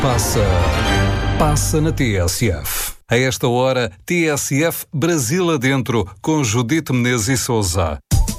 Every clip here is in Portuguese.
Passa na TSF. A esta hora, TSF Brasil Adentro, com Judite Menezes e Sousa.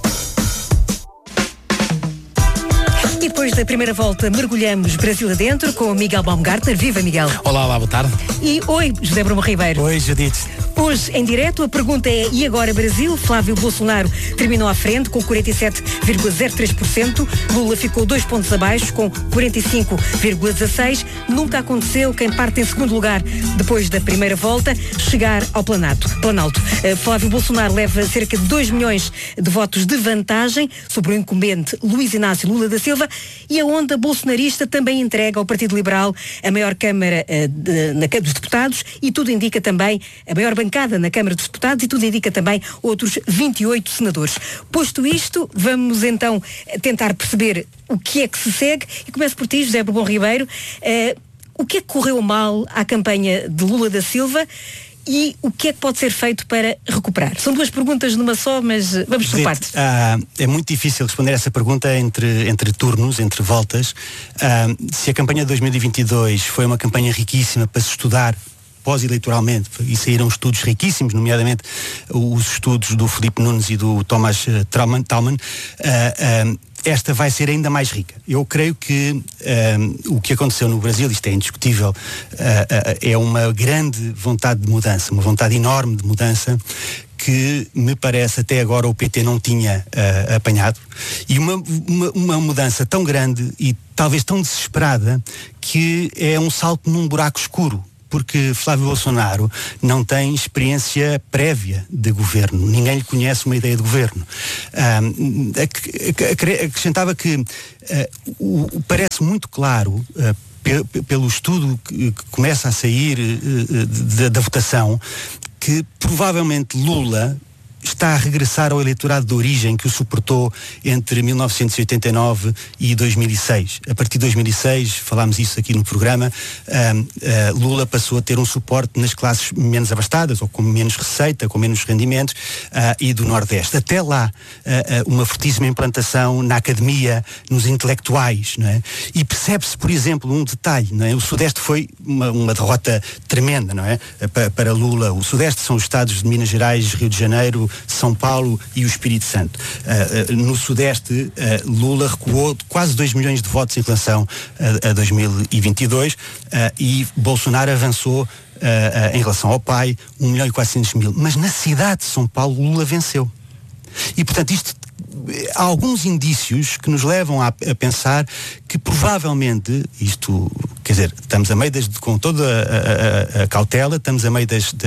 E depois da primeira volta, mergulhamos Brasil adentro com o Miguel Baumgartner. Viva, Miguel! Olá, boa tarde. E oi, José Bruno Ribeiro. Oi, Judite. Hoje, em direto, a pergunta é: e agora Brasil? Flávio Bolsonaro terminou à frente com 47,03%. Lula ficou 2 pontos abaixo com 45,16%. Nunca aconteceu quem parte em segundo lugar depois da primeira volta chegar ao Planalto. Flávio Bolsonaro leva cerca de 2 milhões de votos de vantagem sobre o incumbente Luiz Inácio Lula da Silva, e a onda bolsonarista também entrega ao Partido Liberal a maior Câmara na Câmara dos Deputados, e tudo indica também a maior bancada na Câmara dos Deputados, e tudo indica também outros 28 senadores. Posto isto, vamos então tentar perceber o que é que se segue, e começo por ti, José Bruno Ribeiro. O que é que correu mal à campanha de Lula da Silva e o que é que pode ser feito para recuperar? São duas perguntas numa só, mas vamos por partes. É muito difícil responder essa pergunta entre turnos, entre voltas. Se a campanha de 2022 foi uma campanha riquíssima para se estudar pós-eleitoralmente, e saíram estudos riquíssimos, nomeadamente os estudos do Filipe Nunes e do Thomas Thalmann, esta vai ser ainda mais rica. Eu creio que o que aconteceu no Brasil, isto é indiscutível, é uma grande vontade de mudança, uma vontade enorme de mudança, que me parece até agora o PT não tinha apanhado, e uma mudança tão grande e talvez tão desesperada que é um salto num buraco escuro, porque Flávio Bolsonaro não tem experiência prévia de governo, ninguém lhe conhece uma ideia de governo. Acrescentava que parece muito claro, pelo estudo que começa a sair da votação, que provavelmente Lula está a regressar ao eleitorado de origem que o suportou entre 1989 e 2006. A partir de 2006, falámos isso aqui no programa, Lula passou a ter um suporte nas classes menos abastadas, ou com menos receita, com menos rendimentos, e do Nordeste. Até lá, uma fortíssima implantação na academia, nos intelectuais, não é? E percebe-se, por exemplo, um detalhe, não é? O Sudeste foi uma derrota tremenda, não é? Para Lula. O Sudeste são os estados de Minas Gerais, Rio de Janeiro, São Paulo e o Espírito Santo. No Sudeste, Lula recuou quase 2 milhões de votos em relação a 2022, e Bolsonaro avançou em relação ao pai 1.400.000. Mas na cidade de São Paulo, Lula venceu. E, portanto, há alguns indícios que nos levam a pensar que provavelmente isto, quer dizer, estamos a meio com toda a cautela, estamos a meio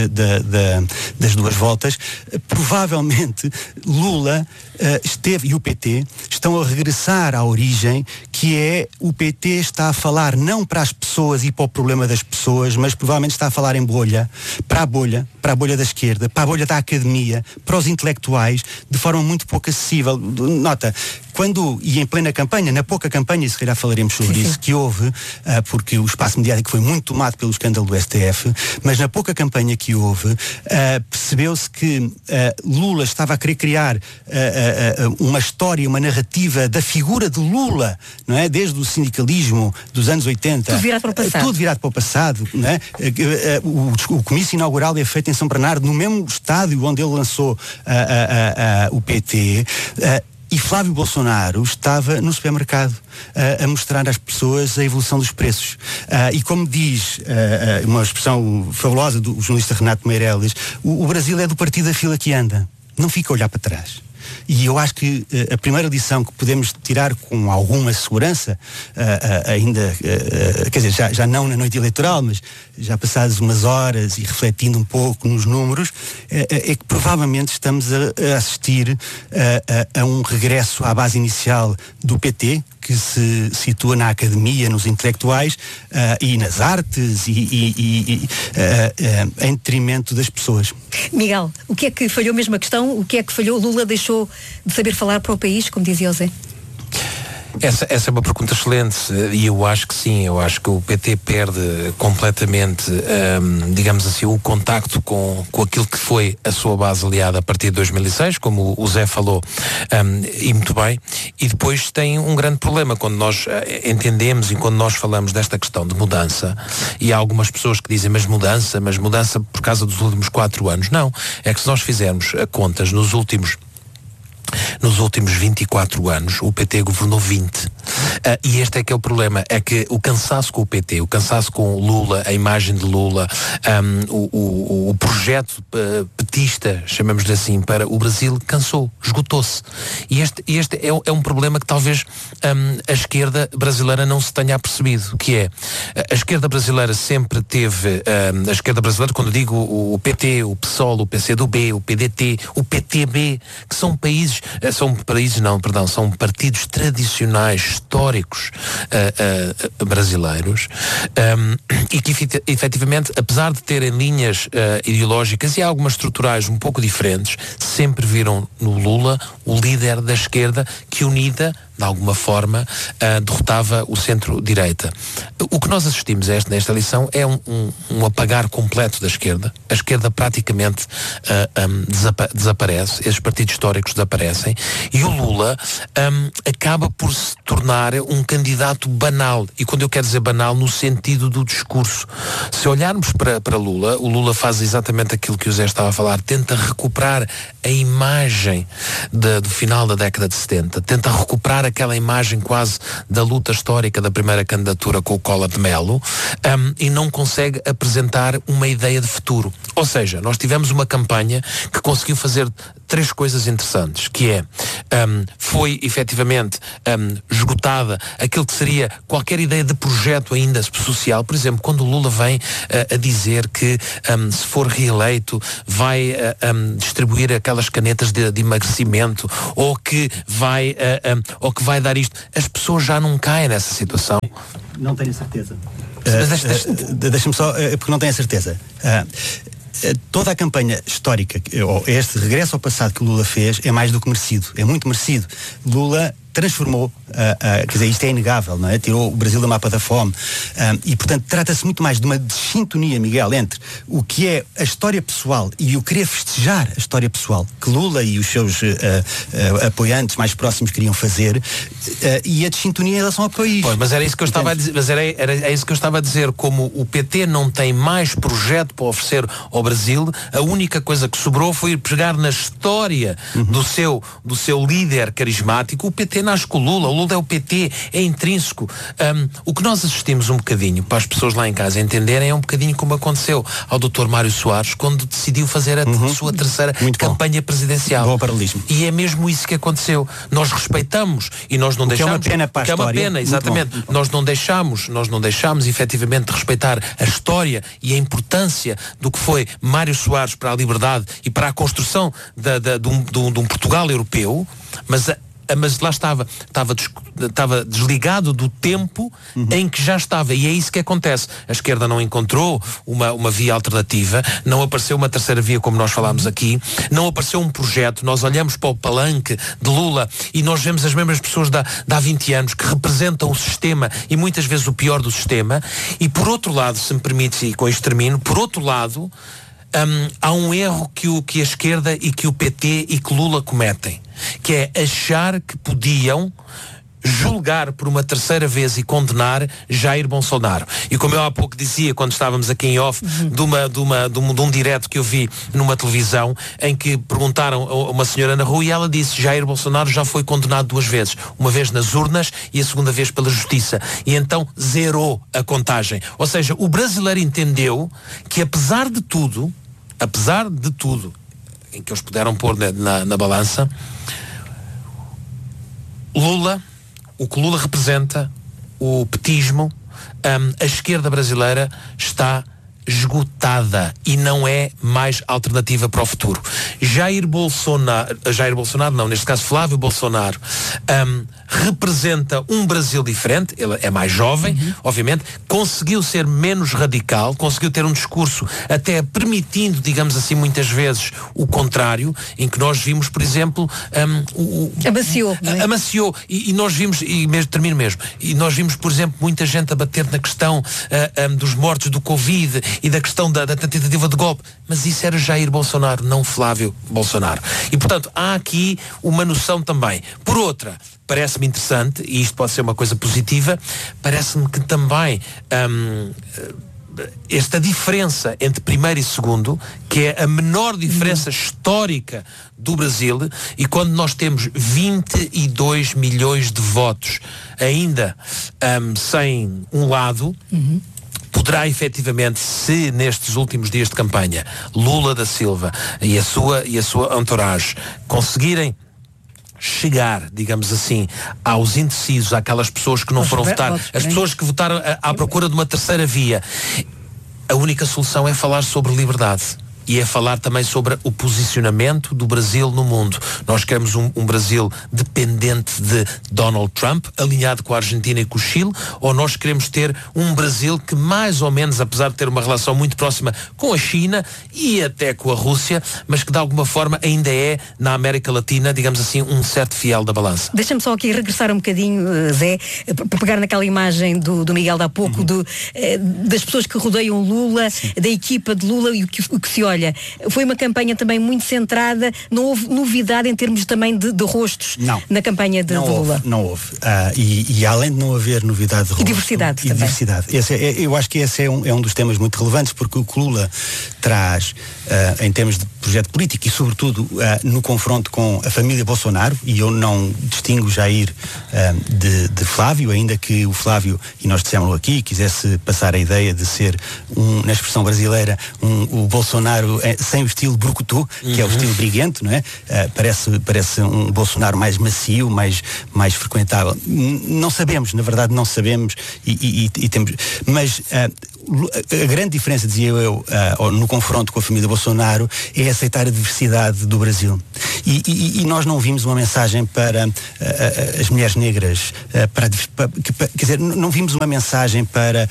das duas voltas, provavelmente Lula esteve, e o PT estão a regressar à origem, que é o PT está a falar não para as pessoas e para o problema das pessoas, mas provavelmente está a falar em bolha, para a bolha da esquerda, para a bolha da academia, para os intelectuais, de forma muito pouco acessível. Nota, e em plena campanha, na pouca campanha, e se calhar falaremos sobre isso, que houve, porque o espaço mediático foi muito tomado pelo escândalo do STF, mas na pouca campanha que houve, percebeu-se que Lula estava a querer criar uma história, uma narrativa da figura de Lula, não é? Desde o sindicalismo dos anos 80. Tudo virado para o passado. Tudo virado para o passado, não é? O comício inaugural é feito em São Bernardo, no mesmo estádio onde ele lançou o PT. E Flávio Bolsonaro estava no supermercado a mostrar às pessoas a evolução dos preços. E como diz uma expressão fabulosa do jornalista Renato Meireles, o Brasil é do partido da fila que anda, não fica a olhar para trás. E eu acho que a primeira lição que podemos tirar com alguma segurança, quer dizer, já não na noite eleitoral, mas já passadas umas horas e refletindo um pouco nos números, é que provavelmente estamos a assistir a um regresso à base inicial do PT, que se situa na academia, nos intelectuais e nas artes em detrimento das pessoas. Miguel, o que é que falhou, mesmo a questão, o que é que falhou? Lula deixou de saber falar para o país, como dizia o Zé? Essa é uma pergunta excelente e eu acho que sim, eu acho que o PT perde completamente, digamos assim, o contacto com aquilo que foi a sua base aliada a partir de 2006, como o Zé falou, e muito bem, e depois tem um grande problema quando nós entendemos e quando nós falamos desta questão de mudança, e há algumas pessoas que dizem, mas mudança por causa dos últimos 4 anos. Não, é que se nós fizermos contas nos últimos 24 anos, o PT governou 20. E este é que é o problema, é que o cansaço com o PT, o cansaço com Lula, a imagem de Lula, o projeto petista, chamamos-lhe assim, para o Brasil, cansou, esgotou-se. E este é um problema que talvez a esquerda brasileira não se tenha apercebido, que é, a esquerda brasileira sempre teve, a esquerda brasileira, quando digo o PT, o PSOL, o PCdoB, o PDT, o PTB, que são são partidos tradicionais, históricos brasileiros, e que efetivamente, apesar de terem linhas ideológicas e algumas estruturais um pouco diferentes, sempre viram no Lula o líder da esquerda que, unida de alguma forma, derrotava o centro-direita. O que nós assistimos nesta eleição é um apagar completo da esquerda. A esquerda praticamente desaparece, esses partidos históricos desaparecem, e o Lula acaba por se tornar um candidato banal. E quando eu quero dizer banal, no sentido do discurso. Se olharmos para Lula, o Lula faz exatamente aquilo que o Zé estava a falar, tenta recuperar a imagem do final da década de 70, tenta recuperar aquela imagem quase da luta histórica da primeira candidatura com o Collor de Mello, e não consegue apresentar uma ideia de futuro. Ou seja, nós tivemos uma campanha que conseguiu fazer 3 coisas interessantes, que é, foi efetivamente esgotada aquilo que seria qualquer ideia de projeto ainda social. Por exemplo, quando o Lula vem a dizer que se for reeleito vai distribuir aquelas canetas de emagrecimento, ou que vai dar isto, as pessoas já não caem nessa situação. Não tenho certeza. Deixa-me só, porque não tenho a certeza. Toda a campanha histórica, ou este regresso ao passado que o Lula fez, é mais do que merecido, é muito merecido. Lula transformou, quer dizer, isto é inegável, não é? Tirou o Brasil do mapa da fome, e portanto trata-se muito mais de uma sintonia, Miguel, entre o que é a história pessoal e o querer festejar a história pessoal que Lula e os seus apoiantes mais próximos queriam fazer, e a desintonia em relação ao país. Pois, mas era isso que eu estava a dizer, era isso que eu estava a dizer, como o PT não tem mais projeto para oferecer ao Brasil, a única coisa que sobrou foi ir pegar na história do seu líder carismático. O PT nasce com o Lula é o PT, é intrínseco. O que nós assistimos um bocadinho, para as pessoas lá em casa entenderem, é um bocadinho como aconteceu ao Dr. Mário Soares quando decidiu fazer a sua terceira campanha presidencial. Bom paralelismo. E é mesmo isso que aconteceu. Nós respeitamos e nós não deixamos. Que é uma pena para a história. É uma pena, exatamente. Muito bom. Nós não deixamos efetivamente de respeitar a história e a importância do que foi Mário Soares para a liberdade e para a construção de um Portugal europeu, mas lá estava desligado do tempo em que já estava, e é isso que acontece. A esquerda não encontrou uma via alternativa, não apareceu uma terceira via, como nós falámos aqui, não apareceu um projeto. Nós olhamos para o palanque de Lula e nós vemos as mesmas pessoas de há 20 anos que representam o sistema, e muitas vezes o pior do sistema. E por outro lado, se me permite, e com isto termino, por outro lado, há um erro que a esquerda e que o PT e que Lula cometem, que é achar que podiam julgar por uma terceira vez e condenar Jair Bolsonaro. E como eu há pouco dizia, quando estávamos aqui em off, de um direto que eu vi numa televisão, em que perguntaram a uma senhora na rua e ela disse: Jair Bolsonaro já foi condenado 2 vezes, uma vez nas urnas e a segunda vez pela justiça, e então zerou a contagem. Ou seja, o brasileiro entendeu que apesar de tudo em que eles puderam pôr na balança, o que Lula representa, o petismo, a esquerda brasileira está esgotada e não é mais alternativa para o futuro. Jair Bolsonaro não, neste caso Flávio Bolsonaro, representa um Brasil diferente. Ele é mais jovem, obviamente, conseguiu ser menos radical, conseguiu ter um discurso até permitindo, digamos assim, muitas vezes o contrário, em que nós vimos, por exemplo, amaciou, não é? Amaciou, e nós vimos, termino mesmo, e nós vimos, por exemplo, muita gente a bater na questão dos mortos do Covid e da questão da tentativa de golpe, mas isso era Jair Bolsonaro, não Flávio Bolsonaro. E, portanto, há aqui uma noção também. Por outra, parece-me interessante, e isto pode ser uma coisa positiva, parece-me que também esta diferença entre primeiro e segundo, que é a menor diferença histórica do Brasil, e quando nós temos 22 milhões de votos ainda sem um lado, poderá efetivamente, se nestes últimos dias de campanha Lula da Silva e a sua entourage conseguirem chegar, digamos assim, aos indecisos, àquelas pessoas que não foram votar, as pessoas que votaram à procura de uma terceira via, a única solução é falar sobre liberdade. E é falar também sobre o posicionamento do Brasil no mundo. Nós queremos um Brasil dependente de Donald Trump, alinhado com a Argentina e com o Chile, ou nós queremos ter um Brasil que mais ou menos, apesar de ter uma relação muito próxima com a China e até com a Rússia, mas que de alguma forma ainda é, na América Latina, digamos assim, um certo fiel da balança. Deixa-me só aqui regressar um bocadinho, Zé, para pegar naquela imagem do Miguel de há pouco, das pessoas que rodeiam Lula, da equipa de Lula, e o que se olha. Foi uma campanha também muito centrada, não houve novidade em termos também de rostos na campanha de Lula. Não houve. E além de não haver novidade de rostos, diversidade também. Diversidade. Eu acho que esse é um dos temas muito relevantes, porque o que Lula traz em termos de projeto político e sobretudo no confronto com a família Bolsonaro, e eu não distingo Jair de Flávio, ainda que o Flávio, e nós dissemos aqui, quisesse passar a ideia de ser, na expressão brasileira, o Bolsonaro sem o estilo brucutu, que é o estilo briguento, não é? Parece um Bolsonaro mais macio, mais frequentável. Não sabemos, na verdade não sabemos, e temos, mas a grande diferença, dizia eu, no confronto com a família Bolsonaro, é aceitar a diversidade do Brasil. E nós não vimos uma mensagem para as mulheres negras, quer dizer, não vimos uma mensagem para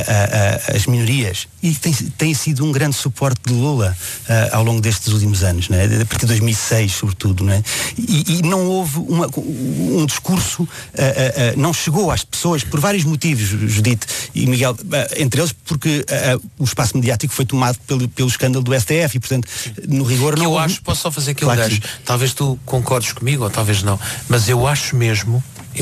as minorias. E tem sido um grande suporte de Lula ao longo destes últimos anos, não é? A partir de 2006, sobretudo, não é? E não houve um discurso, não chegou às pessoas por vários motivos, Judite e Miguel, entre eles porque o espaço mediático foi tomado pelo escândalo do STF e, portanto, no rigor não... Posso só fazer aqui um gajo, talvez tu concordes comigo ou talvez não, mas eu acho mesmo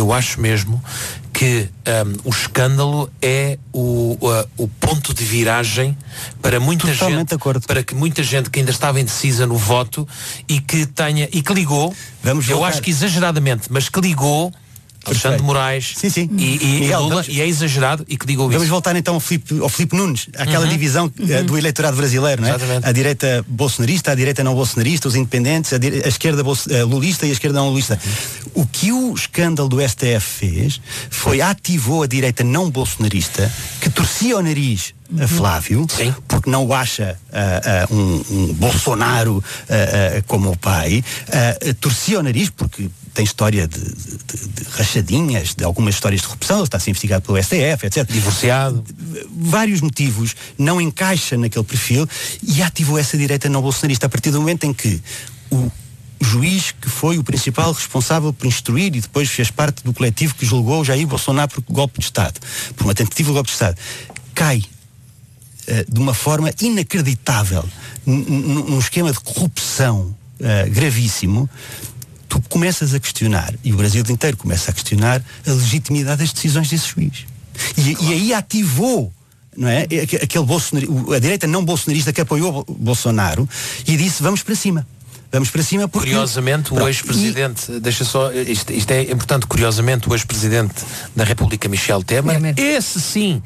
que o escândalo é o ponto de viragem para muita gente, para que muita gente que ainda estava indecisa no voto e que ligou, eu acho que exageradamente, mas que ligou Alexandre de Moraes e Lula, e é exagerado, e que digam isso. Vamos voltar então ao Filipe Nunes, àquela divisão do eleitorado brasileiro, não é? Exatamente. A direita bolsonarista, a direita não bolsonarista, os independentes, a esquerda lulista e a esquerda não lulista. O que o escândalo do STF fez foi ativou a direita não bolsonarista, que torcia o nariz a Flávio, porque não o acha um Bolsonaro como o pai, torcia o nariz porque tem história de rachadinhas, de algumas histórias de corrupção, ele está a ser investigado pelo STF, etc. Divorciado. Vários motivos, não encaixa naquele perfil e ativou essa direita não bolsonarista a partir do momento em que o juiz que foi o principal responsável por instruir e depois fez parte do coletivo que julgou Jair Bolsonaro por golpe de Estado, por uma tentativa de golpe de Estado, cai de uma forma inacreditável num esquema de corrupção gravíssimo. Tu começas a questionar, e o Brasil inteiro começa a questionar a legitimidade das decisões desse juiz. E aí ativou, não é? A direita não bolsonarista que apoiou Bolsonaro e disse vamos para cima. Vamos para cima porque... Curiosamente, o ex-presidente, deixa só, isto é importante, curiosamente, o ex-presidente da República, Michel Temer, esse sim,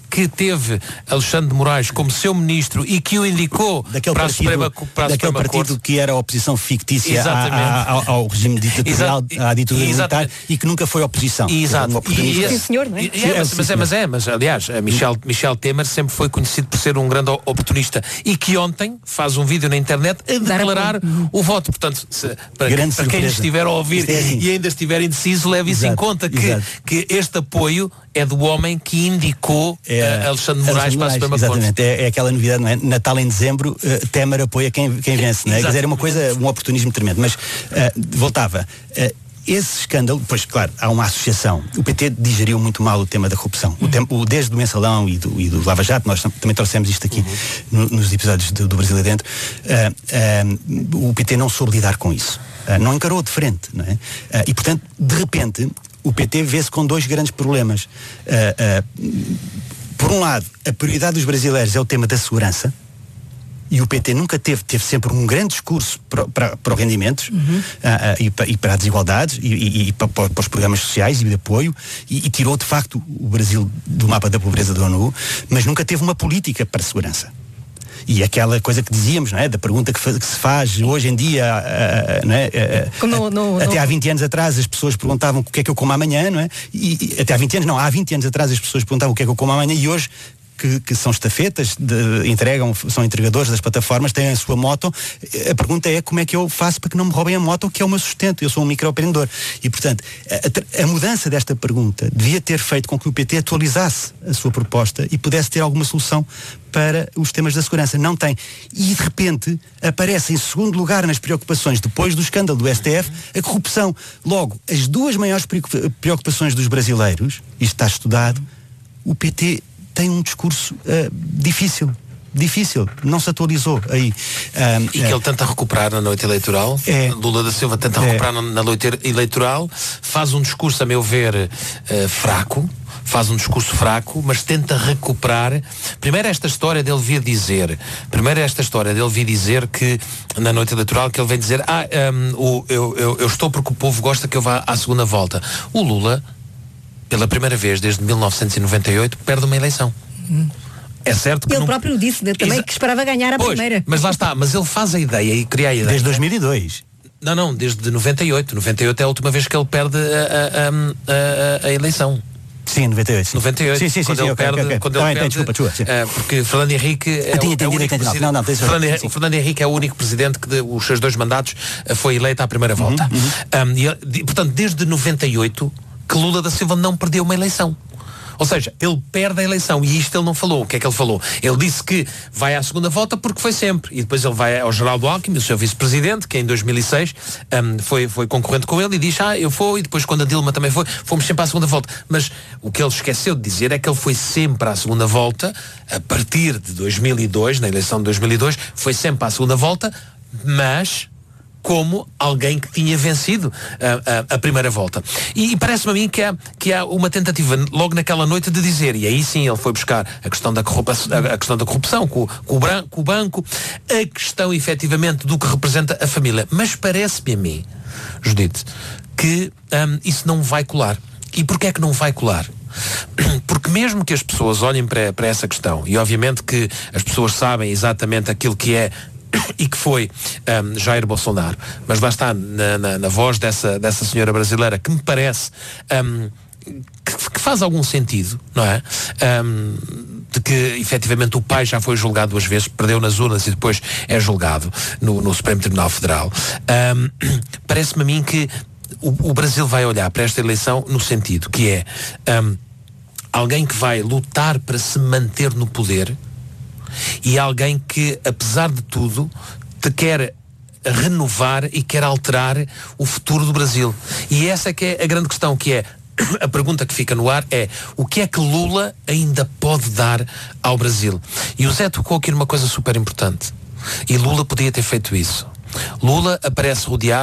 que teve Alexandre de Moraes como seu ministro e que o indicou para a Suprema Corte, que era a oposição fictícia ao regime ditatorial, à ditadura militar, e que nunca foi oposição. Exato. Sim, senhor, não é? Mas aliás, Michel Temer sempre foi conhecido por ser um grande oportunista e que ontem faz um vídeo na internet a declarar o voto. Portanto, para quem estiver a ouvir e ainda estiver indeciso, leve isso em conta que este apoio é do homem que indicou Alexandre de Moraes para a Suprema Corte. Exatamente, é aquela novidade, não é? Natal em dezembro, Temer apoia quem vence, não é? Quer dizer, é uma coisa, um oportunismo tremendo. Mas voltava. Esse escândalo, pois claro, há uma associação. O PT digeriu muito mal o tema da corrupção. Desde o Mensalão e do Lava Jato, nós também trouxemos isto aqui nos episódios do Brasil Adentro, o PT não soube lidar com isso. Não encarou de frente, não é? E portanto, de repente, o PT vê-se com dois grandes problemas. Por um lado, a prioridade dos brasileiros é o tema da segurança, e o PT nunca teve sempre um grande discurso para os rendimentos e para as desigualdades e para os programas sociais e de apoio, e tirou de facto o Brasil do mapa da pobreza da ONU, mas nunca teve uma política para a segurança. E aquela coisa que dizíamos, não é? Da pergunta que se faz hoje em dia, não é? Até há 20 anos atrás as pessoas perguntavam o que é que eu como amanhã, não é? E até há 20 anos atrás as pessoas perguntavam o que é que eu como amanhã, e hoje que são estafetas, são entregadores das plataformas, têm a sua moto. A pergunta é como é que eu faço para que não me roubem a moto, que é o meu sustento. Eu sou um microempreendedor. E, portanto, a mudança desta pergunta devia ter feito com que o PT atualizasse a sua proposta e pudesse ter alguma solução para os temas da segurança. Não tem. E, de repente, aparece em segundo lugar nas preocupações, depois do escândalo do STF, a corrupção. Logo, as duas maiores preocupações dos brasileiros, isto está estudado, o PT tem um discurso difícil, não se atualizou aí. E que ele tenta recuperar na noite eleitoral. Lula da Silva tenta recuperar na noite eleitoral, faz um discurso, a meu ver, fraco, mas tenta recuperar. Primeiro esta história dele vir dizer que na noite eleitoral que ele vem dizer eu estou porque o povo gosta que eu vá à segunda volta. O Lula, pela primeira vez desde 1998, perde uma eleição. É certo que ele próprio disse também que esperava ganhar a primeira. Mas lá está, mas ele faz a ideia e cria a ideia. Desde 2002. Não, desde 98. 98 é a última vez que ele perde a eleição. Sim, 98. 98. Sim, quando ele perde. Desculpa. Porque Fernando Henrique o Fernando Henrique é o único presidente que os seus dois mandatos foi eleito à primeira volta. Portanto, desde 98 que Lula da Silva não perdeu uma eleição. Ou seja, ele perde a eleição, e isto ele não falou. O que é que ele falou? Ele disse que vai à segunda volta porque foi sempre. E depois ele vai ao Geraldo Alckmin, o seu vice-presidente, que em 2006 foi concorrente com ele, e diz, eu fui, e depois quando a Dilma também foi, fomos sempre à segunda volta. Mas o que ele esqueceu de dizer é que ele foi sempre à segunda volta, a partir de 2002, na eleição de 2002, foi sempre à segunda volta, mas como alguém que tinha vencido a primeira volta. E parece-me a mim que há uma tentativa logo naquela noite de dizer, e aí sim ele foi buscar a questão da corrupção com o banco, a questão efetivamente do que representa a família. Mas parece-me a mim, Judite, que isso não vai colar. E porquê é que não vai colar? Porque mesmo que as pessoas olhem para essa questão, e obviamente que as pessoas sabem exatamente aquilo que é e que foi Jair Bolsonaro, mas lá está na voz dessa senhora brasileira, que me parece que faz algum sentido, não é? De que efetivamente o pai já foi julgado 2 vezes, perdeu nas urnas e depois é julgado no Supremo Tribunal Federal. Parece-me a mim que o Brasil vai olhar para esta eleição no sentido que é alguém que vai lutar para se manter no poder, e alguém que, apesar de tudo, te quer renovar e quer alterar o futuro do Brasil. E essa é que é a grande questão, que é a pergunta que fica no ar é: o que é que Lula ainda pode dar ao Brasil? E o Zé tocou aqui numa coisa super importante, e Lula podia ter feito isso. Lula aparece rodeado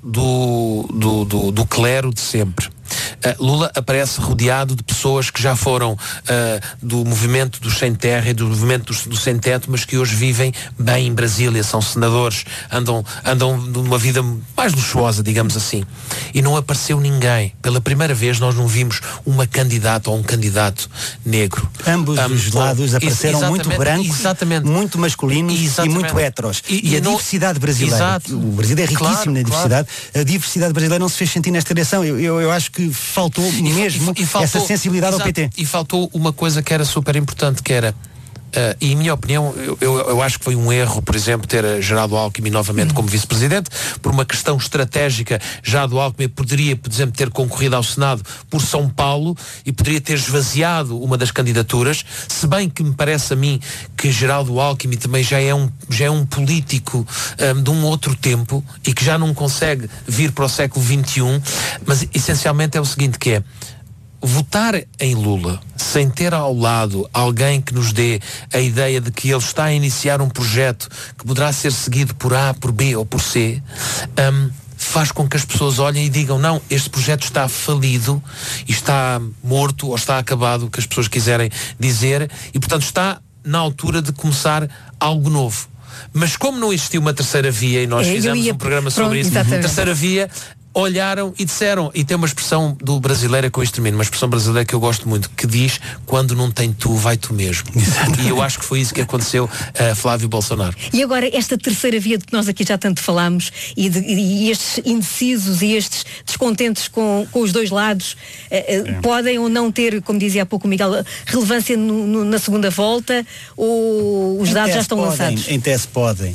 do clero de sempre. Lula aparece rodeado de pessoas que já foram do movimento dos sem terra e do movimento do sem teto, mas que hoje vivem bem em Brasília, são senadores, andam numa vida mais luxuosa, digamos assim. E não apareceu ninguém. Pela primeira vez nós não vimos uma candidata ou um candidato negro. Ambos os lados apareceram muito brancos, muito masculinos e muito heteros. E a diversidade brasileira. O Brasil é riquíssimo na diversidade. A diversidade brasileira não se fez sentir nesta eleição. Eu acho que faltou mesmo essa sensibilidade ao PT. E faltou uma coisa que era super importante, que era, e em minha opinião, eu acho que foi um erro, por exemplo, ter Geraldo Alckmin novamente como vice-presidente, por uma questão estratégica. Geraldo Alckmin poderia, por exemplo, ter concorrido ao Senado por São Paulo e poderia ter esvaziado uma das candidaturas, se bem que me parece a mim que Geraldo Alckmin também já é um político de um outro tempo e que já não consegue vir para o século XXI, mas essencialmente é o seguinte, que é votar em Lula sem ter ao lado alguém que nos dê a ideia de que ele está a iniciar um projeto que poderá ser seguido por A, por B ou por C, faz com que as pessoas olhem e digam, não, este projeto está falido, e está morto ou está acabado, o que as pessoas quiserem dizer, e portanto está na altura de começar algo novo. Mas como não existiu uma terceira via, e nós fizemos um programa sobre isso, terceira via, olharam e disseram, e tem uma expressão do brasileiro, com isto termino, uma expressão brasileira que eu gosto muito, que diz, quando não tem tu, vai tu mesmo. E eu acho que foi isso que aconteceu a Flávio Bolsonaro. E agora esta terceira via de que nós aqui já tanto falámos, e estes indecisos e estes descontentes com os dois lados, podem ou não ter, como dizia há pouco o Miguel, relevância na segunda volta, ou os dados já estão lançados? Em tese podem.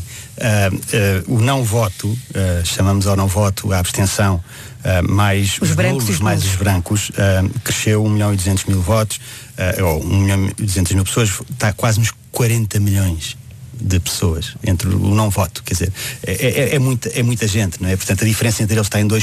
O não voto, chamamos ao não voto a abstenção, mais os nulos, mais os brancos, cresceu 1.200.000 votos, ou 1.200.000 pessoas, está quase nos 40 milhões de pessoas entre o não voto, quer dizer, é muita gente, não é? Portanto, a diferença entre eles está em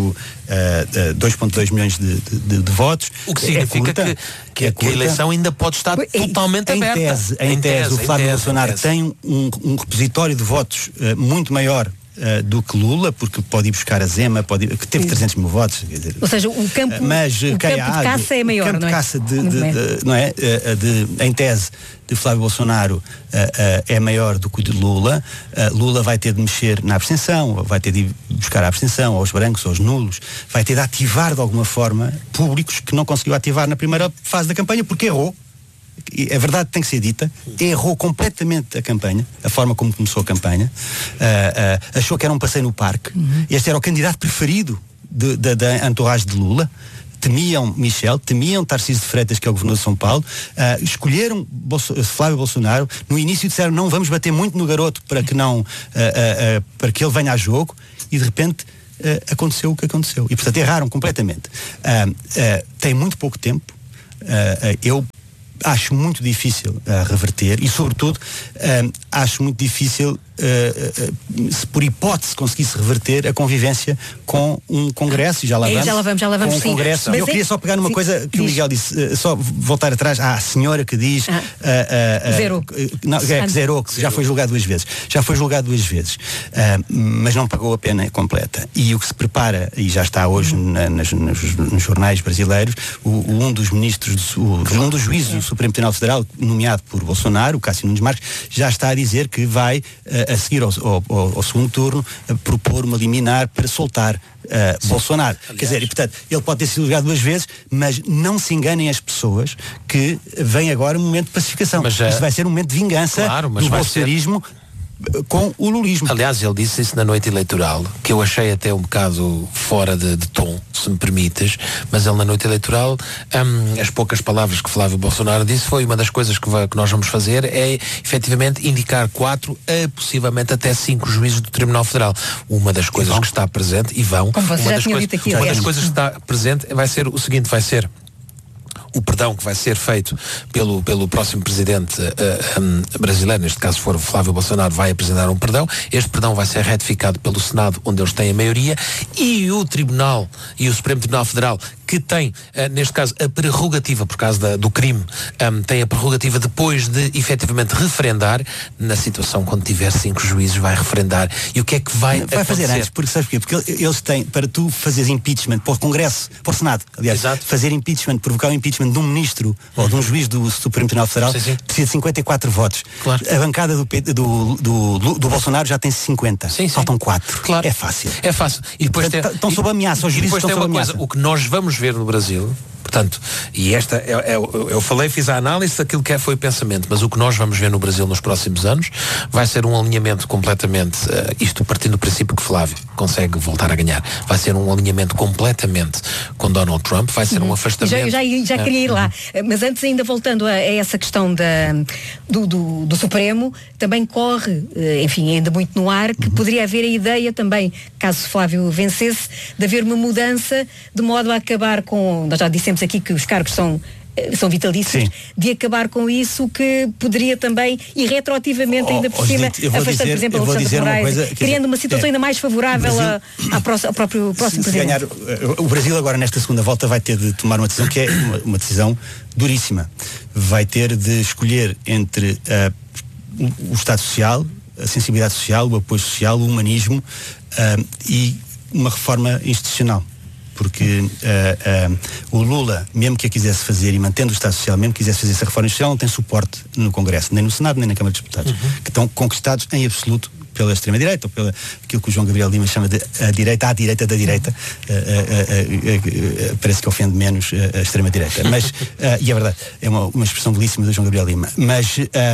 2,2 milhões de votos. O que significa que a eleição ainda pode estar totalmente aberta. Em tese, o Flávio Bolsonaro tem um repositório de votos muito maior do que Lula, porque pode ir buscar a Zema, que teve 300 mil votos. Quer dizer, ou seja, o campo de caça é maior, não é? O campo de caça em tese, de Flávio Bolsonaro é maior do que o de Lula. Lula vai ter de mexer na abstenção, vai ter de ir buscar a abstenção aos brancos, aos nulos, vai ter de ativar de alguma forma públicos que não conseguiu ativar na primeira fase da campanha, porque errou. A verdade tem que ser dita, errou completamente a campanha, a forma como começou a campanha, achou que era um passeio no parque. Este era o candidato preferido da entourage de Lula. Temiam Michel, temiam Tarcísio de Freitas, que é o governador de São Paulo, escolheram Flávio Bolsonaro. No início disseram, não vamos bater muito no garoto para que ele venha a jogo, e de repente aconteceu o que aconteceu, e portanto erraram completamente. Tem muito pouco tempo. Eu acho muito difícil reverter, e sobretudo acho muito difícil se por hipótese conseguisse reverter a convivência com um congresso, e já lá vamos com um congresso. Eu queria só pegar numa coisa que o Miguel disse, só voltar atrás à senhora que diz zerou, que já foi julgado duas vezes, mas não pagou a pena completa. E o que se prepara, e já está hoje nos jornais brasileiros, um dos ministros, um dos juízes do Supremo Tribunal Federal, nomeado por Bolsonaro, o Cássio Nunes Marques, já está a dizer que vai a seguir ao segundo turno propor uma liminar para soltar Bolsonaro. Aliás, quer dizer, e portanto, ele pode ter sido julgado duas vezes, mas não se enganem as pessoas que vem agora um momento de pacificação. Isto vai ser um momento de vingança do bolsonarismo com o lulismo. Aliás, ele disse isso na noite eleitoral, que eu achei até um bocado fora de tom, se me permites, mas ele na noite eleitoral, as poucas palavras que Flávio Bolsonaro disse, foi uma das coisas que nós vamos fazer é efetivamente indicar 4 a possivelmente até 5 juízes do Tribunal Federal. Uma das coisas que está presente, e vão, uma das coisas que está presente vai ser o seguinte, vai ser o perdão que vai ser feito pelo próximo presidente brasileiro, neste caso for o Flávio Bolsonaro, vai apresentar um perdão. Este perdão vai ser ratificado pelo Senado, onde eles têm a maioria, e o Tribunal e o Supremo Tribunal Federal, que tem, neste caso, a prerrogativa, por causa do crime, tem a prerrogativa depois de efetivamente referendar, na situação quando tiver 5 juízes vai referendar. E o que é que vai fazer antes, porque sabes porquê? Porque eles têm, para tu fazeres impeachment para o Congresso, para o Senado, aliás, Exato. fazer impeachment, provocar o impeachment de um ministro ou de um juiz do Supremo Tribunal Federal, sim. precisa de 54 votos. Claro. A bancada do Bolsonaro já tem 50. Sim. Faltam 4. Claro. É fácil. É fácil. E depois Estão sob ameaça, os juízes estão sob ameaça. O que nós vamos ver no Brasil, portanto, e esta eu falei, fiz a análise daquilo que foi o pensamento, mas o que nós vamos ver no Brasil nos próximos anos vai ser um alinhamento completamente, isto partindo do princípio que Flávio consegue voltar a ganhar, vai ser um alinhamento completamente com Donald Trump, vai ser um afastamento. Já queria ir lá, mas antes ainda voltando a essa questão do Supremo, também corre, enfim, ainda muito no ar, que poderia haver a ideia também, caso Flávio vencesse, de haver uma mudança de modo a acabar com, nós já dissemos aqui que os cargos são vitalícios, Sim. de acabar com isso, que poderia também, e retroativamente ainda por cima, afastando, por exemplo, Alexandre de Moraes, criando uma situação ainda mais favorável ao próximo presidente. Ganhar, o Brasil agora nesta segunda volta vai ter de tomar uma decisão que é uma decisão duríssima. Vai ter de escolher entre o Estado Social, a sensibilidade social, o apoio social, o humanismo e uma reforma institucional. Porque o Lula, mesmo que a quisesse fazer e mantendo o Estado Social, mesmo que quisesse fazer essa reforma institucional, não tem suporte no Congresso, nem no Senado, nem na Câmara dos Deputados, que estão conquistados em absoluto pela extrema-direita, ou pela aquilo que o João Gabriel Lima chama de à direita da direita, parece que ofende menos a extrema-direita, mas, e é verdade, é uma expressão belíssima do João Gabriel Lima, mas,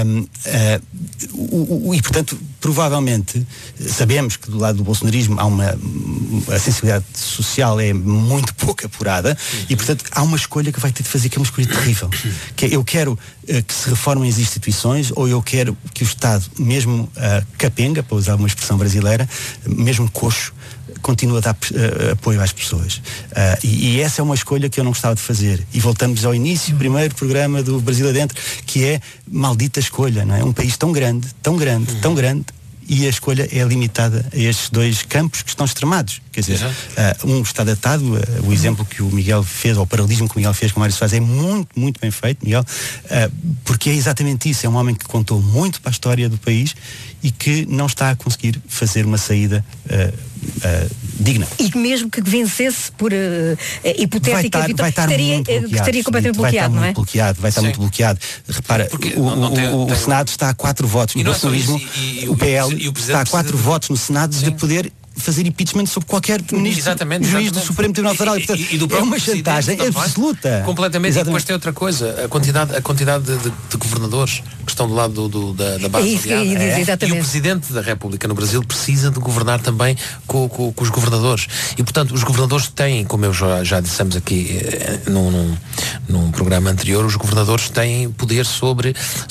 e portanto, provavelmente, sabemos que do lado do bolsonarismo a sensibilidade social é muito pouco apurada, e portanto, há uma escolha que vai ter de fazer, que é uma escolha terrível, que é, eu quero que se reformem as instituições, ou eu quero que o Estado, mesmo capenga, para usar uma expressão brasileira, mesmo coxo, continua a dar apoio às pessoas. E essa é uma escolha que eu não gostava de fazer. E voltamos ao início, primeiro programa do Brasil Adentro, que é maldita escolha, não é? Um país tão grande, e a escolha é limitada a estes dois campos que estão extremados. Quer dizer, um está datado, o exemplo que o Miguel fez, ou o paralelismo que o Miguel fez com o Mário Soares é muito, muito bem feito, Miguel, porque é exatamente isso, é um homem que contou muito para a história do país e que não está a conseguir fazer uma saída digna. E que mesmo que vencesse por hipotética vitória, estaria completamente bloqueado, não é? Vai estar muito bloqueado. Repara, o Senado está a 4 votos, o bolsonarismo, o PL está a 4 votos no Senado de poder fazer impeachment sobre qualquer ministro, juiz do Supremo Tribunal Federal. E é uma chantagem absoluta. Completamente. Exatamente. E depois tem outra coisa, a quantidade de governadores que estão do lado da base aliada. E o Presidente da República no Brasil precisa de governar também com os governadores. E, portanto, os governadores têm, como eu já dissemos aqui num programa anterior, os governadores têm poder sobre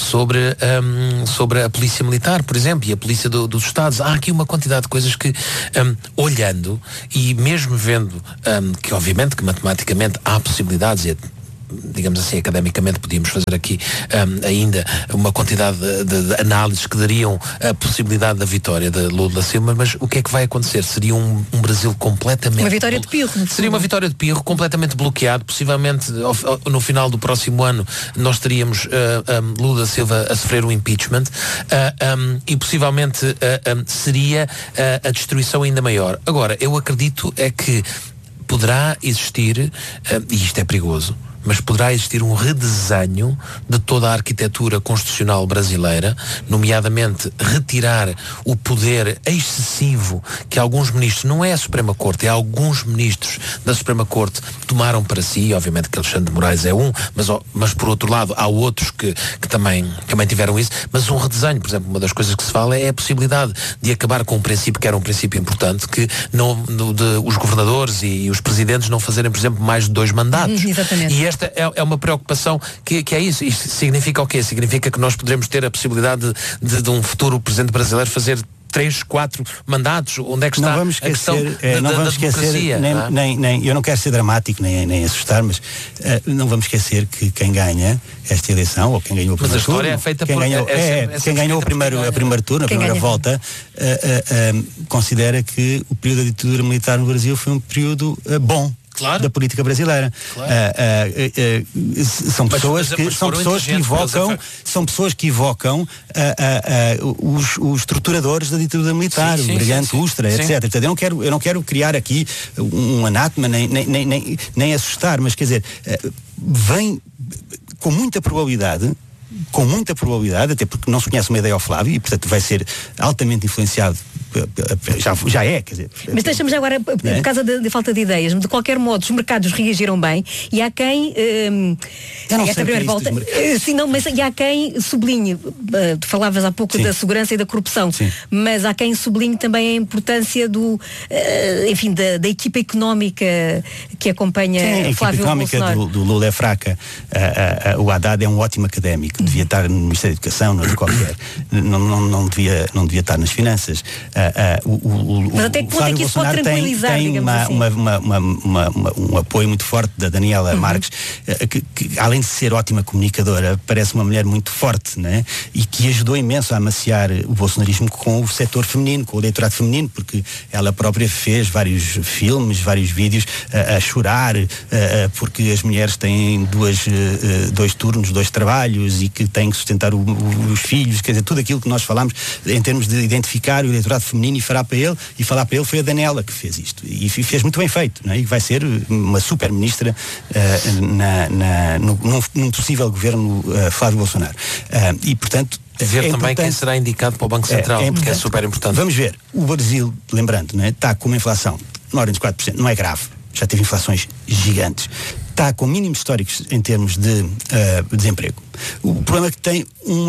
a polícia militar, por exemplo, e a polícia dos Estados. Há aqui uma quantidade de coisas que olhando e mesmo vendo que obviamente que matematicamente há possibilidades, e digamos assim, academicamente podíamos fazer aqui ainda uma quantidade de análises que dariam a possibilidade da vitória de Lula da Silva, mas o que é que vai acontecer? Seria um Brasil completamente... Uma vitória de pirro. Seria uma vitória de pirro, completamente bloqueado, possivelmente no final do próximo ano nós teríamos Lula da Silva a sofrer um impeachment e possivelmente seria a destruição ainda maior. Agora, eu acredito é que poderá existir, e isto é perigoso, mas poderá existir um redesenho de toda a arquitetura constitucional brasileira, nomeadamente retirar o poder excessivo que alguns ministros, não é a Suprema Corte, é alguns ministros da Suprema Corte tomaram para si, obviamente que Alexandre de Moraes é um, mas por outro lado há outros que também tiveram isso, mas um redesenho, por exemplo, uma das coisas que se fala é a possibilidade de acabar com um princípio que era um princípio importante, que os governadores e os presidentes não fazerem, por exemplo, mais de 2 mandatos. Exatamente. E esta é uma preocupação que é isso. Isto significa o quê? Significa que nós poderemos ter a possibilidade de um futuro presidente brasileiro fazer 3, 4 mandatos. Onde é que está não vamos esquecer, não vamos esquecer, nem eu não quero ser dramático nem assustar, mas não vamos esquecer que quem ganha esta eleição, ou quem ganhou o primeiro turno, é feita quem ganhou a primeiro turno, a primeira volta, considera que o período da ditadura militar no Brasil foi um período bom. da política brasileira. Claro. São pessoas que evocam os torturadores da ditadura militar, o Brigante, Ustra, etc. Portanto, eu não quero criar aqui um anátema nem assustar, mas quer dizer, vem com muita probabilidade, até porque não se conhece uma ideia ao Flávio e, portanto, vai ser altamente influenciado, já é, quer dizer. Mas deixamos agora, por causa da falta de ideias, de qualquer modo, os mercados reagiram bem e há quem esta primeira volta, mas há quem sublinhe, tu falavas há pouco da segurança e da corrupção, mas há quem sublinhe também a importância da equipa económica que acompanha Flávio Bolsonaro. A equipa económica do Lula é fraca. O Haddad é um ótimo académico, devia estar no Ministério da Educação, não devia estar nas finanças. Mas até que ponto é que isso pode tranquilizar, tem um apoio muito forte da Daniela Marques, que além de ser ótima comunicadora, parece uma mulher muito forte, né? E que ajudou imenso a amaciar o bolsonarismo com o setor feminino, com o eleitorado feminino, porque ela própria fez vários filmes, vários vídeos a chorar porque as mulheres têm dois turnos, 2 trabalhos e que têm que sustentar os filhos, quer dizer, tudo aquilo que nós falamos em termos de identificar o eleitorado feminino e falar para ele foi a Daniela que fez isto e fez muito bem feito, não é? E vai ser uma super ministra num possível governo Flávio Bolsonaro, e portanto ver também quem será indicado para o Banco Central, que é super importante. Vamos ver, o Brasil, lembrando, não é? Está com uma inflação na ordem dos 4%, não é grave, já teve inflações gigantes, está com mínimos históricos em termos de desemprego. O problema é que tem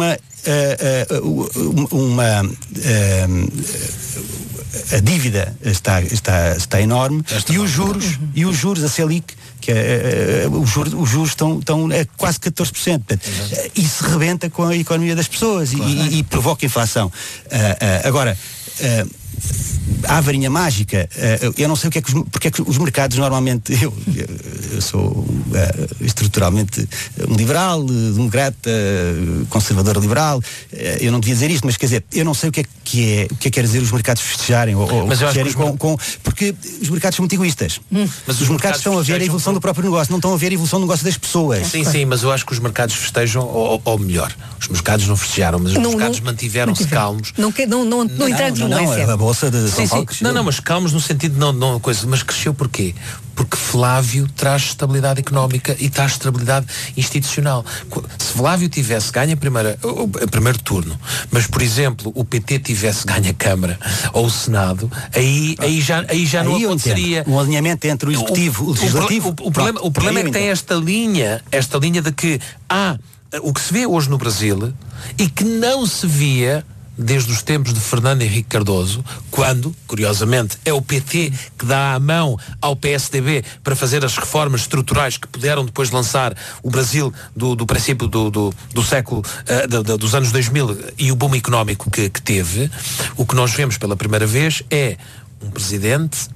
a dívida está enorme e os juros, a Selic, que os juros estão a quase 14%. Isso rebenta com a economia das pessoas e provoca inflação. Agora, a varinha mágica, eu não sei porque é que os mercados normalmente, eu sou estruturalmente um liberal, democrata, conservador liberal, eu não devia dizer isto, mas quer dizer, eu não sei o que quer dizer os mercados festejarem porque os mercados são muito egoístas. Mas os mercados estão a ver a evolução do próprio negócio, não estão a ver a evolução do negócio das pessoas. Sim, mas eu acho que os mercados festejam, ou melhor, os mercados não festejaram, mas os mercados mantiveram-se calmos. Não entramos a bolsa de São Paulo. Não, mas calmos no sentido não coisa, mas cresceu porquê? Porque Flávio traz estabilidade económica e traz estabilidade institucional. Se Flávio tivesse ganho o primeiro turno, mas por exemplo o PT tivesse ganho a Câmara ou o Senado, aí já não aconteceria um alinhamento entre o Executivo e o Legislativo. O problema é que tem esta linha de que há o que se vê hoje no Brasil e que não se via desde os tempos de Fernando Henrique Cardoso, quando, curiosamente, é o PT que dá a mão ao PSDB para fazer as reformas estruturais que puderam depois lançar o Brasil do princípio do século, dos anos 2000 e o boom económico que teve. O que nós vemos pela primeira vez é um presidente.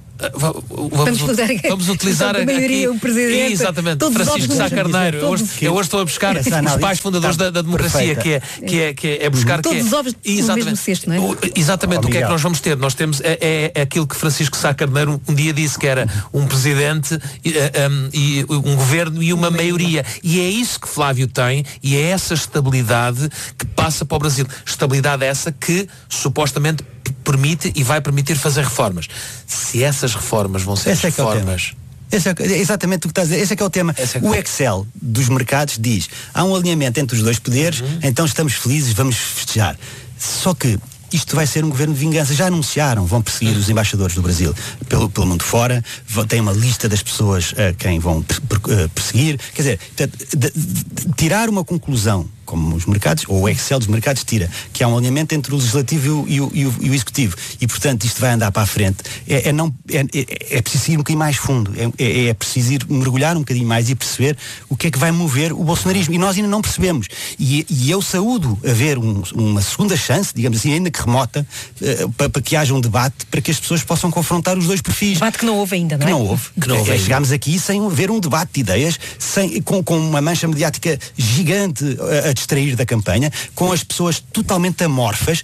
Vamos utilizar a maioria, o presidente. Exatamente, Francisco Sá Carneiro. Eu hoje estou a buscar os pais fundadores da democracia, que é buscar todos os ovos no mesmo cesto, não é? Exatamente, o que é que nós vamos ter? Nós temos aquilo que Francisco Sá Carneiro um dia disse, que era um presidente e um governo e uma maioria. E é isso que Flávio tem, e é essa estabilidade que passa para o Brasil. Estabilidade essa que supostamente permite e vai permitir fazer reformas. Se essas reformas vão ser reformas... É exatamente o que estás a dizer. Esse é que é o tema. O Excel dos mercados diz, há um alinhamento entre os dois poderes, então estamos felizes, vamos festejar. Só que isto vai ser um governo de vingança. Já anunciaram, vão perseguir os embaixadores do Brasil pelo mundo fora, tem uma lista das pessoas a quem vão perseguir. Quer dizer, tirar uma conclusão como os mercados, ou o Excel dos mercados tira, que há um alinhamento entre o Legislativo e o Executivo, e portanto isto vai andar para a frente, é preciso ir um bocadinho mais fundo, é preciso ir mergulhar um bocadinho mais e perceber o que é que vai mover o bolsonarismo, e nós ainda não percebemos, e eu saúdo haver uma segunda chance, digamos assim, ainda que remota, para que haja um debate, para que as pessoas possam confrontar os dois perfis. Debate que não houve ainda, não é? Que não houve. Chegámos aqui sem haver um debate de ideias, com uma mancha mediática gigante a distrair da campanha, com as pessoas totalmente amorfas,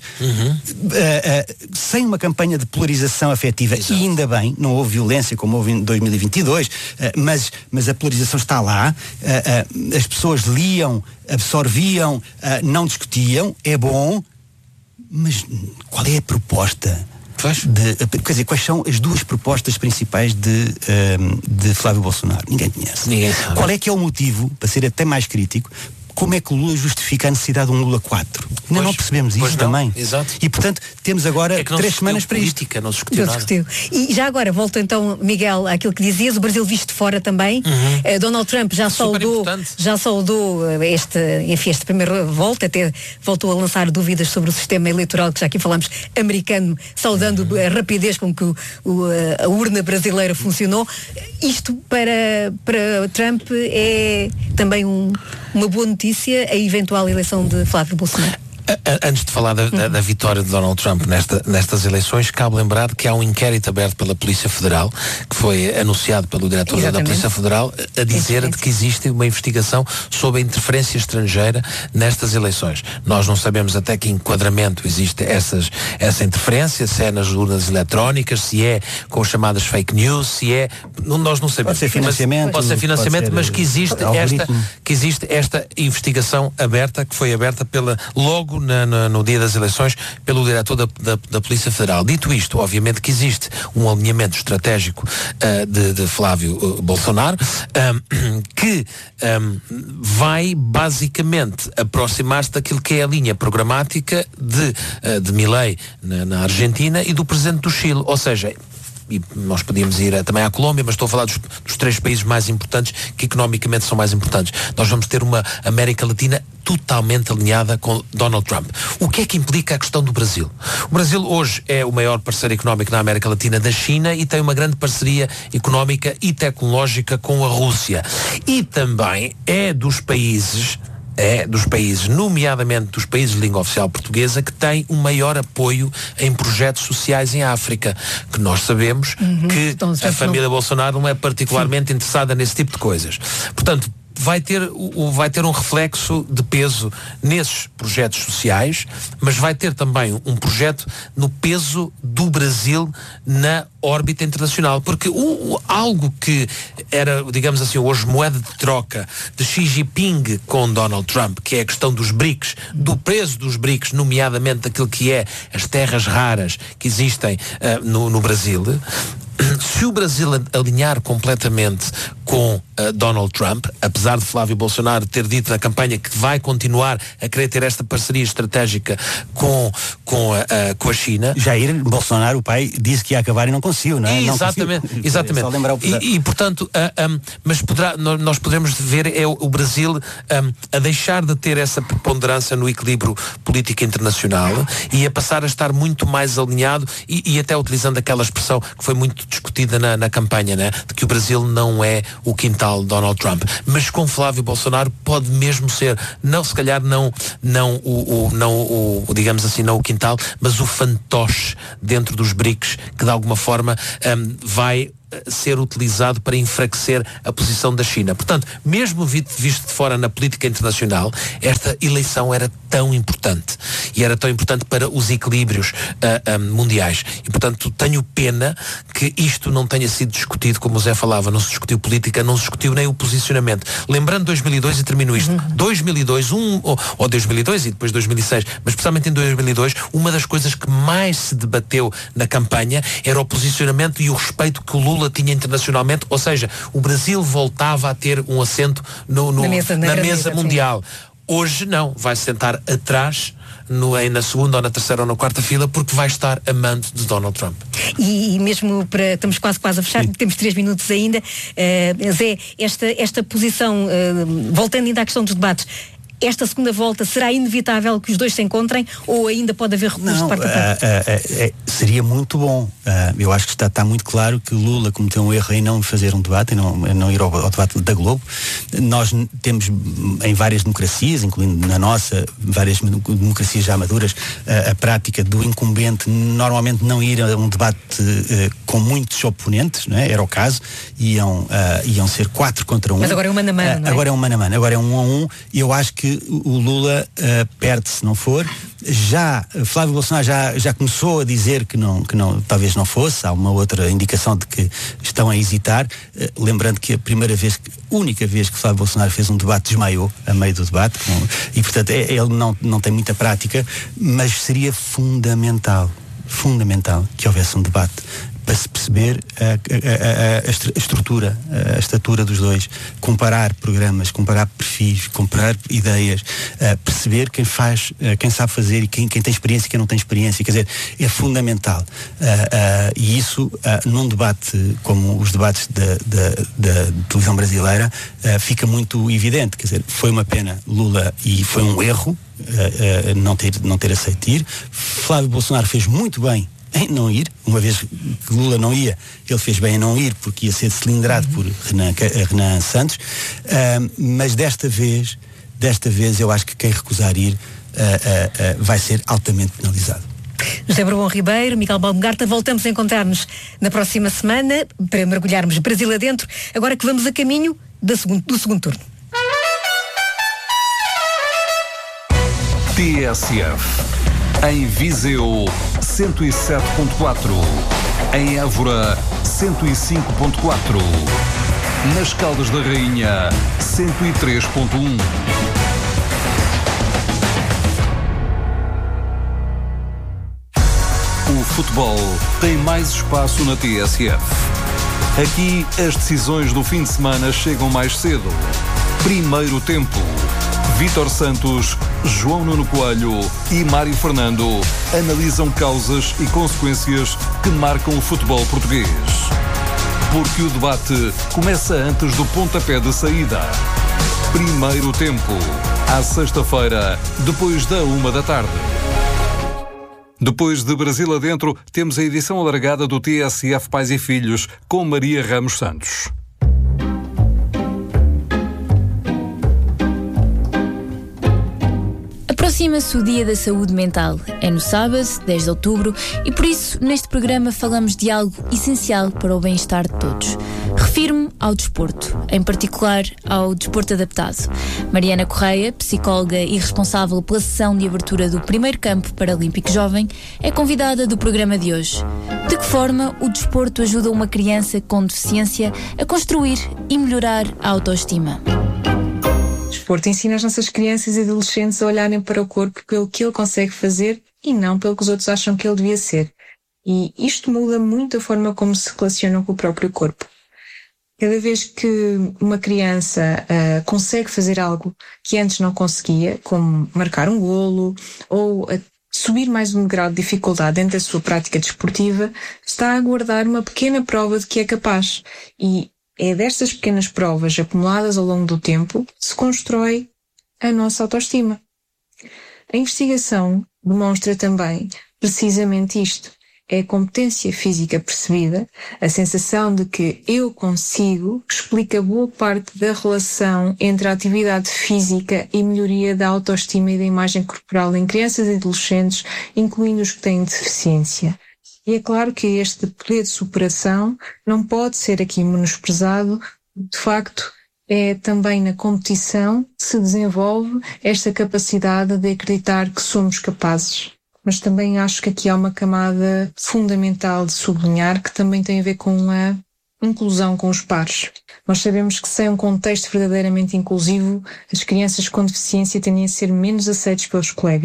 sem uma campanha de polarização afetiva. Exato. E ainda bem, não houve violência como houve em 2022, mas a polarização está lá, as pessoas liam, absorviam, não discutiam, é bom, mas qual é a proposta? Quer dizer, quais são as duas propostas principais de Flávio Bolsonaro? Ninguém conhece. Qual é que é o motivo, para ser até mais crítico, como é que o Lula justifica a necessidade de um Lula 4? Ainda não percebemos isso também. Exato. E, portanto, temos agora 3 semanas para isto. Não se discutiu nada. E já agora, volto então, Miguel, àquilo que dizias, o Brasil visto de fora também. Donald Trump já saudou esta primeira volta, até voltou a lançar dúvidas sobre o sistema eleitoral, que já aqui falamos, americano, saudando a rapidez com que a urna brasileira funcionou. Isto para Trump é também uma boa notícia, a eventual eleição de Flávio Bolsonaro. Antes de falar da vitória de Donald Trump nestas eleições, cabe lembrar que há um inquérito aberto pela Polícia Federal, que foi anunciado pelo diretor da Polícia Federal, a dizer de que existe uma investigação sobre a interferência estrangeira nestas eleições. Nós não sabemos até que enquadramento existe essa interferência, se é nas urnas eletrónicas, se é com as chamadas fake news, se é... Nós não sabemos. Pode ser financiamento, mas que existe esta investigação aberta, que foi aberta logo no dia das eleições pelo diretor da Polícia Federal. Dito isto, obviamente que existe um alinhamento estratégico de Flávio Bolsonaro, que vai basicamente aproximar-se daquilo que é a linha programática de Milei na Argentina e do presidente do Chile, ou seja, e nós podíamos ir também à Colômbia, mas estou a falar dos 3 países mais importantes, que economicamente são mais importantes. Nós vamos ter uma América Latina totalmente alinhada com Donald Trump. O que é que implica a questão do Brasil? O Brasil hoje é o maior parceiro económico na América Latina da China e tem uma grande parceria económica e tecnológica com a Rússia. E também é dos países, nomeadamente dos países de língua oficial portuguesa, que têm um maior apoio em projetos sociais em África, que nós sabemos que a família Bolsonaro não é particularmente interessada nesse tipo de coisas. Portanto, vai ter um reflexo de peso nesses projetos sociais, mas vai ter também um projeto no peso do Brasil na órbita internacional, porque algo que era, digamos assim, hoje moeda de troca de Xi Jinping com Donald Trump, que é a questão dos BRICS, do peso dos BRICS, nomeadamente aquilo que é as terras raras que existem no Brasil. Se o Brasil alinhar completamente com Donald Trump, apesar de Flávio Bolsonaro ter dito na campanha que vai continuar a querer ter esta parceria estratégica com a China. Jair Bolsonaro, o pai, disse que ia acabar e não conseguiu, não é? Exatamente. Só lembrar o e portanto, mas nós poderemos ver o Brasil a deixar de ter essa preponderância no equilíbrio político internacional e a passar a estar muito mais alinhado e até utilizando aquela expressão que foi muito discutida na campanha, né? De que o Brasil não é o quintal de Donald Trump, mas com Flávio Bolsonaro pode mesmo ser, se calhar não digamos assim, não o quintal, mas o fantoche dentro dos BRICS, que de alguma forma vai ser utilizado para enfraquecer a posição da China. Portanto, mesmo visto de fora na política internacional, esta eleição era tão importante e era tão importante para os equilíbrios mundiais. E, portanto, tenho pena que isto não tenha sido discutido, como o Zé falava, não se discutiu política, não se discutiu nem o posicionamento. Lembrando 2002, e termino isto, 2002 e depois 2006, mas especialmente em 2002, uma das coisas que mais se debateu na campanha era o posicionamento e o respeito que o Lula tinha internacionalmente, ou seja, o Brasil voltava a ter um assento na mesa mundial. Hoje não, vai sentar atrás na segunda ou na terceira ou na quarta fila, porque vai estar amante de Donald Trump. E mesmo estamos quase a fechar, temos 3 minutos ainda, Zé, esta posição, voltando ainda à questão dos debates, esta segunda volta será inevitável que os dois se encontrem ou ainda pode haver recursos de parte a parte? Seria muito bom. Eu acho que está muito claro que Lula cometeu um erro em não fazer um debate, em não ir ao debate da Globo. Nós temos em várias democracias, incluindo na nossa, várias democracias já maduras, a prática do incumbente normalmente não ir a um debate com muitos oponentes, não é? Era o caso, iam ser 4 contra 1. Mas agora é um mano a mano, não é? Agora é um mano a mano, agora é 1 a 1, e eu acho que que o Lula perde se não for. Flávio Bolsonaro já começou a dizer que talvez não fosse. Há uma outra indicação de que estão a hesitar, lembrando que única vez que Flávio Bolsonaro fez um debate desmaiou a meio do debate, e portanto ele não tem muita prática, mas seria fundamental que houvesse um debate para se perceber a estrutura, a estatura dos dois, comparar programas, comparar perfis, comparar ideias, perceber quem sabe fazer e quem tem experiência e quem não tem experiência. Quer dizer, é fundamental. E isso, num debate como os debates da televisão brasileira, fica muito evidente. Quer dizer, foi uma pena Lula e foi um erro não ter aceito ir. Flávio Bolsonaro fez muito bem em não ir, uma vez que Lula não ia, ele fez bem em não ir porque ia ser cilindrado por Renan Santos, mas desta vez eu acho que quem recusar ir vai ser altamente penalizado. José Bourbon Ribeiro, Miguel Baumgarta, voltamos a encontrar-nos na próxima semana para mergulharmos Brasil adentro, agora que vamos a caminho do segundo turno. TSF. Em Viseu, 107.4. Em Évora, 105.4. Nas Caldas da Rainha, 103.1. O futebol tem mais espaço na TSF. Aqui, as decisões do fim de semana chegam mais cedo. Primeiro tempo. Vítor Santos, João Nuno Coelho e Mário Fernando analisam causas e consequências que marcam o futebol português. Porque o debate começa antes do pontapé de saída. Primeiro tempo, à sexta-feira, depois da 13h. Depois de Brasil adentro, temos a edição alargada do TSF Pais e Filhos, com Maria Ramos Santos. Aproxima-se o Dia da Saúde Mental. É no sábado, 10 de outubro, e por isso, neste programa, falamos de algo essencial para o bem-estar de todos. Refiro-me ao desporto, em particular ao desporto adaptado. Mariana Correia, psicóloga e responsável pela sessão de abertura do primeiro campo paralímpico jovem, é convidada do programa de hoje. De que forma o desporto ajuda uma criança com deficiência a construir e melhorar a autoestima? O desporto ensina as nossas crianças e adolescentes a olharem para o corpo pelo que ele consegue fazer e não pelo que os outros acham que ele devia ser. E isto muda muito a forma como se relacionam com o próprio corpo. Cada vez que uma criança consegue fazer algo que antes não conseguia, como marcar um golo ou subir mais um grau de dificuldade dentro da sua prática desportiva, está a aguardar uma pequena prova de que é capaz. E é destas pequenas provas acumuladas ao longo do tempo que se constrói a nossa autoestima. A investigação demonstra também precisamente isto. É a competência física percebida, a sensação de que eu consigo, explica boa parte da relação entre a atividade física e melhoria da autoestima e da imagem corporal em crianças e adolescentes, incluindo os que têm deficiência. E é claro que este poder de superação não pode ser aqui menosprezado. De facto, é também na competição que se desenvolve esta capacidade de acreditar que somos capazes. Mas também acho que aqui há uma camada fundamental de sublinhar que também tem a ver com a inclusão com os pares. Nós sabemos que sem um contexto verdadeiramente inclusivo, as crianças com deficiência tendem a ser menos aceitas pelos colegas.